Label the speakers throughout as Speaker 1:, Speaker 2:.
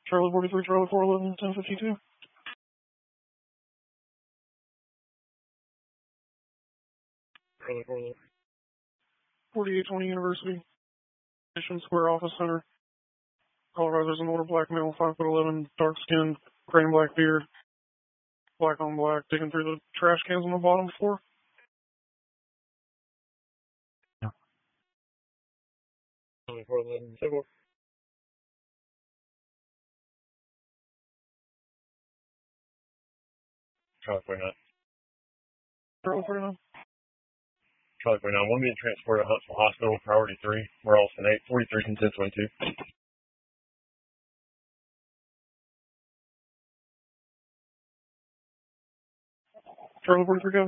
Speaker 1: Charlie 43, Charlie 411, 1052. 4820 University, Mission Square Office Center, Colorado. There's an older black male, 5'11", dark skin, gray and black beard, black on black, digging through the trash cans on the bottom floor.
Speaker 2: Yeah. Charlie 411, civil. Charlie 49.
Speaker 1: Charlie 49.
Speaker 2: Charlie 49. 1 being transported to Huntsville Hospital, priority 3. Morrison 8, 43 and 1022.
Speaker 1: Charlie 43, Kelly.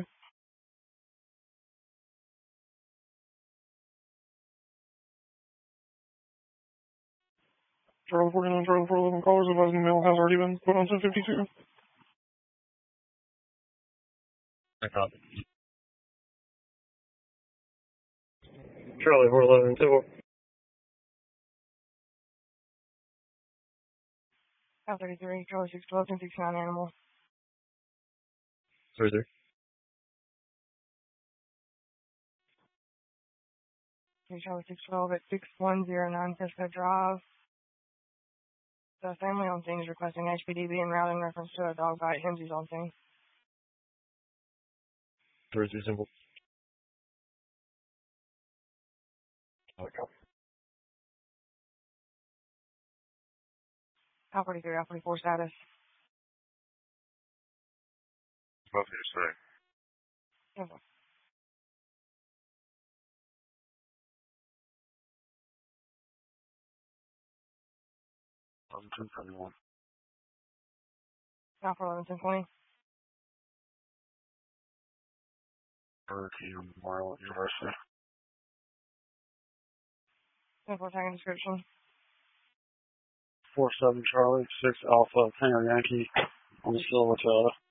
Speaker 1: Charlie 49, Charlie 411, callers advising mail has already been put on 1052.
Speaker 2: I copy. Charlie 411, civil.
Speaker 3: 533, Charlie 612, 1069 animal.
Speaker 2: 33.
Speaker 3: Charlie 612 at 6109 Frisco Drive. The family on scene is requesting HPD be en route in reference to a dog bite. Hemsy's on scene.
Speaker 2: 33 simple. Okay.
Speaker 3: I-43, I-44 status.
Speaker 2: Both of you say.
Speaker 3: Okay.
Speaker 2: I'm 1021.
Speaker 3: Alpha 11, 1020.
Speaker 2: Hurricane Memorial University.
Speaker 3: 10-4 tagging description.
Speaker 1: 47 Charlie, 6 Alpha, Tango Yankee on the Silver Tower.